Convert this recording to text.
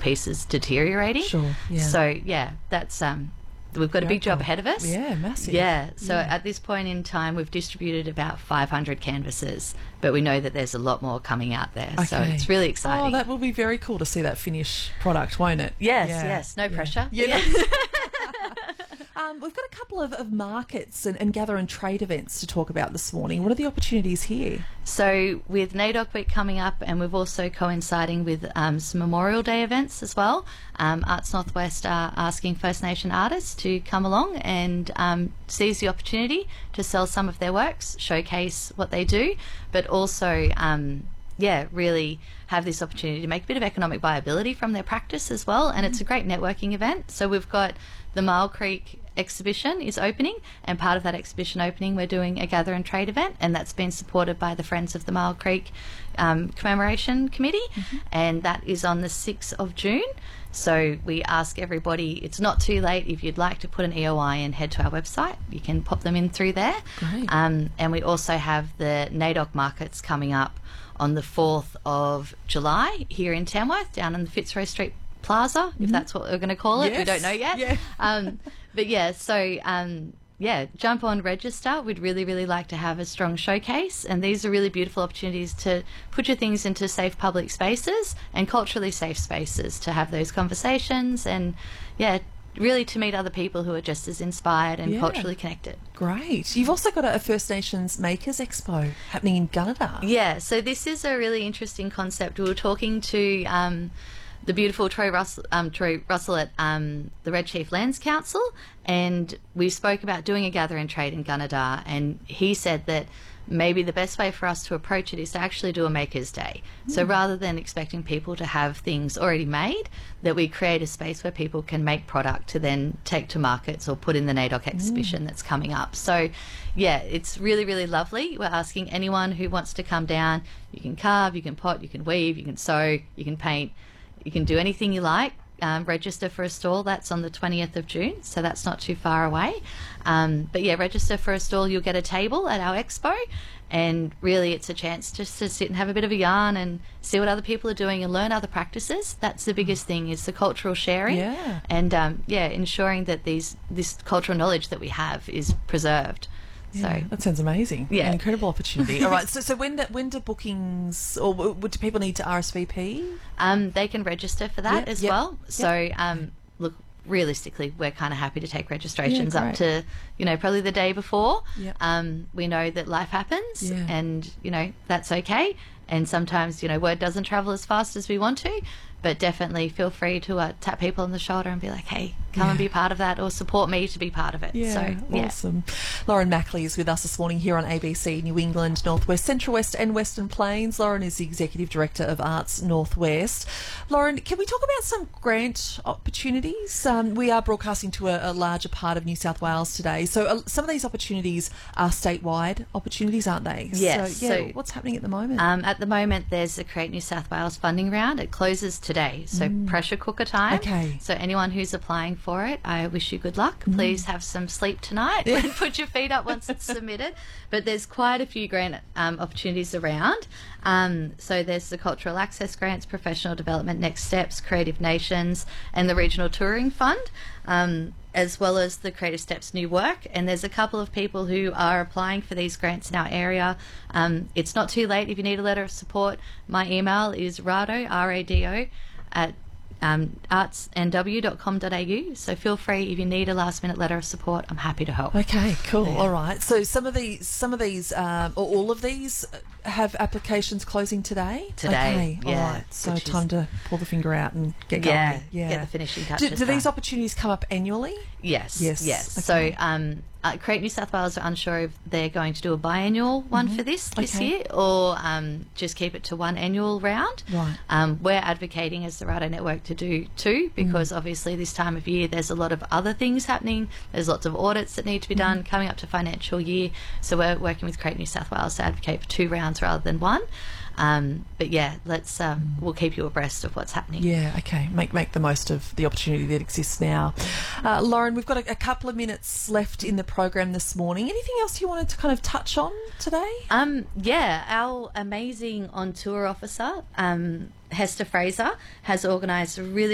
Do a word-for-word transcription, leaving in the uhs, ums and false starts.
pieces deteriorating. Sure, yeah. So, yeah, that's... Um, we've got a Very big job cool. ahead of us. Yeah, massive. Yeah, so Yeah. at this point in time, we've distributed about five hundred canvases, but we know that there's a lot more coming out there. So Okay. it's really exciting. Oh, that will be very cool to see that finished product, won't it? Yes, Yeah. yes, no Yeah. pressure. Yeah. Um, we've got a couple of, of markets and, and gather and trade events to talk about this morning. What are the opportunities here? So with NAIDOC Week coming up, and we've also coinciding with um, some Memorial Day events as well, um, Arts Northwest are asking First Nation artists to come along and um, seize the opportunity to sell some of their works, showcase what they do, but also um, yeah, really have this opportunity to make a bit of economic viability from their practice as well. And it's a great networking event. So we've got the Mile Creek exhibition is opening, and part of that exhibition opening we're doing a gather and trade event, and that's been supported by the Friends of the Mile Creek um, Commemoration Committee, mm-hmm. and that is on the sixth of June. So we ask everybody, it's not too late if you'd like to put an E O I and head to our website. You can pop them in through there. Great. Um, and we also have the NAIDOC markets coming up on the fourth of July here in Tamworth, down in the Fitzroy Street Plaza, if that's what we're going to call it. Yes. We don't know yet. Yeah. Um, but yeah, so um, yeah, jump on, register. We'd really, really like to have a strong showcase, and these are really beautiful opportunities to put your things into safe public spaces and culturally safe spaces to have those conversations, and yeah, really to meet other people who are just as inspired and Yeah. culturally connected. Great. You've also got a, a First Nations Makers Expo happening in Gunnedah. Yeah, so this is a really interesting concept. We were talking to um, the beautiful Troy Russell, um, Troy Russell at um, the Red Chief Lands Council, and we spoke about doing a gather and trade in Gunnedah, and he said that maybe the best way for us to approach it is to actually do a Maker's Day. Mm. So rather than expecting people to have things already made, that we create a space where people can make product to then take to markets or put in the NAIDOC exhibition mm. that's coming up. So yeah, it's really, really lovely. We're asking anyone who wants to come down. You can carve, you can pot, you can weave, you can sew, you can paint, you can do anything you like. Um, register for a stall. That's on the twentieth of June, so that's not too far away. Um, but yeah, register for a stall. You'll get a table at our expo, and really it's a chance just to sit and have a bit of a yarn and see what other people are doing and learn other practices. That's the biggest thing, is the cultural sharing. Yeah. And um, yeah, ensuring that these this cultural knowledge that we have is preserved. Yeah, So that sounds amazing. Yeah. An incredible opportunity. All right. So, so when do, when do bookings, or w- do people need to R S V P? Um, they can register for that Yep, as yep, well. So, yep. um, look, realistically, we're kind of happy to take registrations Yeah, up great. to, you know, probably the day before. Yep. Um, we know that life happens, Yeah. and, you know, that's okay. And sometimes, you know, word doesn't travel as fast as we want to, but definitely feel free to uh, tap people on the shoulder and be like, hey, come Yeah. and be part of that, or support me to be part of it. Yeah, so, yeah. awesome. Lauren Mackley is with us this morning here on A B C New England, Northwest, Central West and Western Plains. Lauren is the Executive Director of Arts Northwest. Lauren, can we talk about some grant opportunities? Um, we are broadcasting to a, a larger part of New South Wales today, so uh, some of these opportunities are statewide opportunities, aren't they? Yes, So, yeah, so- what's happening at the moment? Um, at the moment, there's the Create New South Wales funding round. It closes today, so pressure cooker time. Okay. So anyone who's applying for it, I wish you good luck. Please have some sleep tonight and put your feet up once it's submitted. But there's quite a few grant um, opportunities around. Um, so there's the Cultural Access Grants, Professional Development Next Steps, Creative Nations, and the Regional Touring Fund, um, as well as the Creative Steps New Work. And there's a couple of people who are applying for these grants in our area. Um, it's not too late if you need a letter of support. My email is rado, R A D O, at um, arts n w dot com dot a u. So feel free, if you need a last minute letter of support, I'm happy to help. Okay, cool. Yeah. All right. So some of these, some of these, um, or all of these, have applications closing today. Today, Okay. yeah, All right. So which is- time to pull the finger out and get Yeah, going. Yeah. get the finishing Do, touches do these done. opportunities come up annually? Yes, Yes, yes. okay. So, um, uh, Create New South Wales are unsure if they're going to do a biannual one for this this Okay. year, or um, just keep it to one annual round. Right. Um, we're advocating as the Rado Network to do two, because obviously this time of year there's a lot of other things happening. There's lots of audits that need to be done coming up to financial year. So we're working with Create New South Wales to advocate for two rounds rather than one. Um, but yeah, let's um, we'll keep you abreast of what's happening. Yeah, okay. Make make the most of the opportunity that exists now. Uh, Lauren, we've got a, a couple of minutes left in the program this morning. Anything else you wanted to kind of touch on today? Um, yeah, our amazing on tour officer, um, Hester Fraser, has organised a really